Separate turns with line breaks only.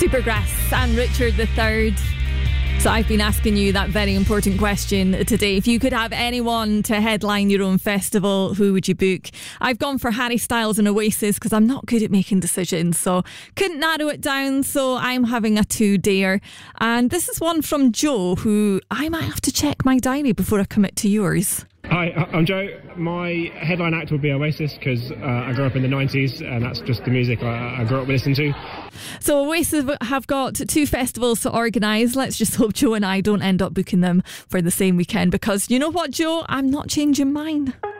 Supergrass and Richard III. So I've been asking you that very important question today. If you could have anyone to headline your own festival, who would you book? I've gone for Harry Styles and Oasis because I'm not good at making decisions, so couldn't narrow it down, so I'm having a two-dayer. And this is one from Joe, who I might have to check my diary before I commit to yours.
Hi, I'm Joe. My headline act would be Oasis because I grew up in the 90s and that's just the music I grew up listening to.
So Oasis have got two festivals to organise. Let's just hope Joe and I don't end up booking them for the same weekend because you know what, Joe? I'm not changing mine.